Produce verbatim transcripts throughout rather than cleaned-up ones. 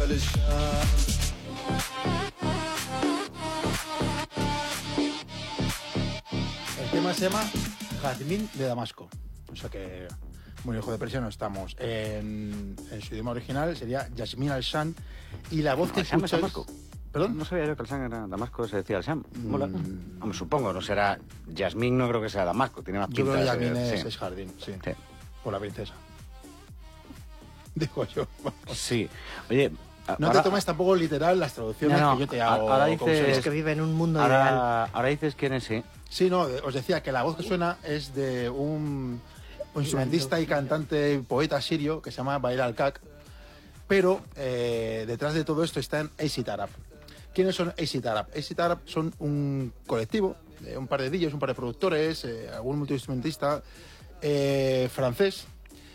El tema se llama Jazmín de Damasco. O sea que, muy lejos de presión, no estamos. En, en su idioma original sería Yasmín al-Shan. Y la voz No, que ¿Al-Sham es escuchas... Damasco? ¿Perdón? No sabía yo que Al-Sham era Damasco, se decía Al-Sham. Mola. Mm. Hombre, supongo, no será... Yasmín no creo que sea Damasco, tiene más Yo pinta creo que de Yasmín ser- es, sí. es jardín, sí. Sí. O la princesa. Digo yo. Sí. Oye... No ahora, te tomes tampoco literal las traducciones No, no, que yo te hago. ahora dices- Couso. Es que vive en un mundo ideal. ahora, ahora dices quién es, sí. Sí, no, os decía que la voz que suena es de un, un instrumentista y cantante y poeta sirio que se llama Bail al-Kak, pero eh, detrás de todo esto están Acid Arab. ¿Quiénes son Acid Arab? Acid Arab son un colectivo, de un par de D Js, un par de productores, eh, algún multiinstrumentista eh, francés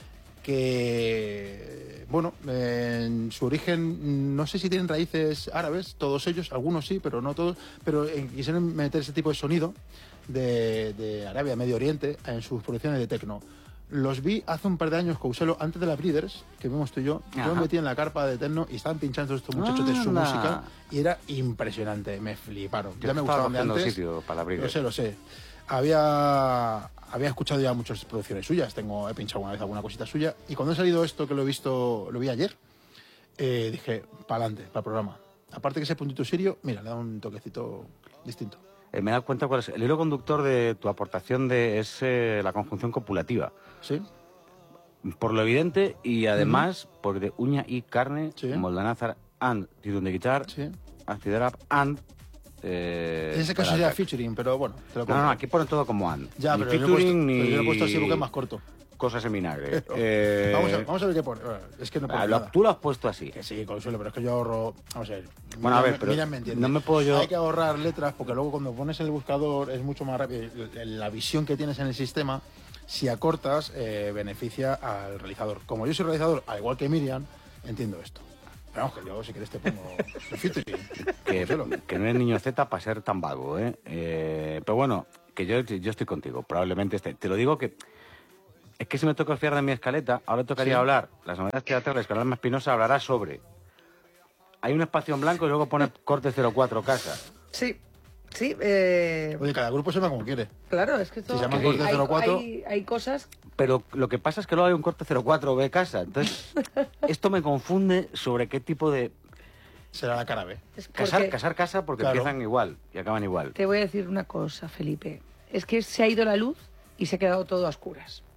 que, bueno, eh, en su origen no sé si tienen raíces árabes, todos ellos, algunos sí, pero no todos, pero eh, quisieron meter ese tipo de sonido de, de Arabia, Medio Oriente, en sus producciones de techno. Los vi hace un par de años, Couselo, antes de la Breeders, que vimos tú y yo. Yo Ajá. me metí en la carpa de techno y estaban pinchando estos muchachos de su Anda. música y era impresionante, me fliparon. Yo ya me estaba gustaban de cogiendo antes. sitio para abrir. Lo sé, lo sé. Había, había escuchado ya muchas producciones suyas, tengo, he pinchado alguna vez alguna cosita suya, y cuando he salido esto, que lo he visto, lo vi ayer, eh, dije, para adelante, para el programa. Aparte que ese puntito serio, mira, le da un toquecito distinto. Eh, me he dado cuenta cuál es. El hilo conductor de tu aportación de, es eh, la conjunción copulativa. ¿Sí? Por lo evidente y además por de uña y carne, Sí. Moldanazar and Titun de Guitar, Sí. Aciderap and... Eh, En ese caso Bail sería al-Kak. featuring, pero bueno, te lo No, no, compro. aquí ponen todo como and. Ya, ni pero yo lo he puesto, featuring pero ni yo lo he puesto así porque es más corto. cosas en vinagre. Pero Eh, vamos, a, vamos a ver qué pone. Bueno, es que no pone ah, lo- nada. tú lo has puesto así. Que sí, Consuelo, pero es que yo ahorro... Vamos a ver. Bueno, a ver, Miriam- pero Miriam me entiende. no me puedo yo- Hay que ahorrar letras porque luego cuando pones en el buscador es mucho más rápido. La visión que tienes en el sistema, si acortas, eh, beneficia al realizador. Como yo soy realizador, al igual que Miriam, entiendo esto. Pero vamos, que yo si quieres te pongo el featuring. que, Consuelo. que no eres niño Z para ser tan vago, ¿eh? Eh, pero bueno, que yo, yo estoy contigo. Probablemente este, te lo digo que... Es que si me toca fiar de mi escaleta, ahora tocaría Sí. hablar. Las novedades teatrales que Alma Espinosa hablará sobre... Hay un espacio en blanco y luego pone corte cero cuatro casa. Sí, sí. Eh, Oye, cada grupo se llama como quiere. claro, es que esto... Si se llama hay, corte cero cuatro- hay, hay cosas... Pero lo que pasa es que luego hay un corte cero cuatro B casa. Entonces, esto me confunde sobre qué tipo de... Será la cara B. Es Casar, porque- casar casa porque Claro. empiezan igual y acaban igual. Te voy a decir una cosa, Felipe. Es que se ha ido la luz y se ha quedado todo a oscuras.